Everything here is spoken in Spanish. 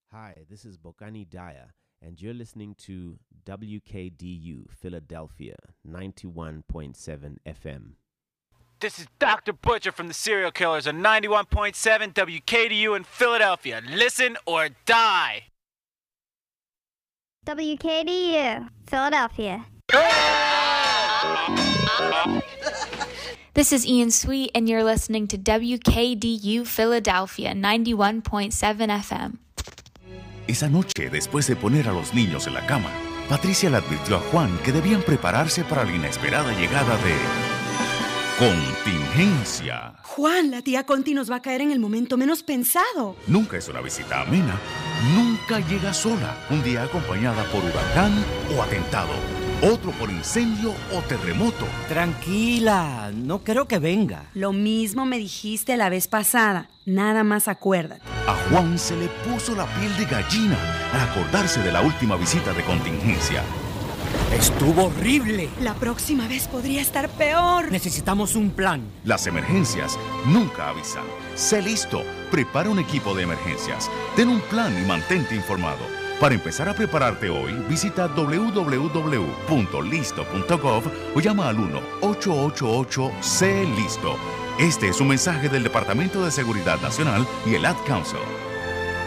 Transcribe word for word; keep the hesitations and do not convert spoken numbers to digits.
Hi, this is Bokani Daya, and you're listening to W K D U Philadelphia ninety-one point seven F M. This is Doctor Butcher from the Serial Killers on ninety-one point seven W K D U in Philadelphia. Listen or die. W K D U, Philadelphia. This is Ian Sweet, and you're listening to W K D U Philadelphia ninety-one point seven F M. Esa noche, después de poner a los niños en la cama, Patricia le advirtió a Juan que debían prepararse para la inesperada llegada de contingencia. Juan, la tía Conti nos va a caer en el momento menos pensado. Nunca es una visita amena, nunca llega sola, un día acompañada por huracán o atentado, otro por incendio o terremoto. Tranquila, no creo que venga. Lo mismo me dijiste la vez pasada, nada más acuérdate. A Juan se le puso la piel de gallina al acordarse de la última visita de contingencia. Estuvo horrible. La próxima vez podría estar peor. Necesitamos un plan. Las emergencias nunca avisan. Sé listo, prepara un equipo de emergencias, ten un plan y mantente informado. Para empezar a prepararte hoy, visita doble u doble u doble u punto listo punto gov o llama al uno ocho ocho ocho C listo. Este es un mensaje del Departamento de Seguridad Nacional y el Ad Council.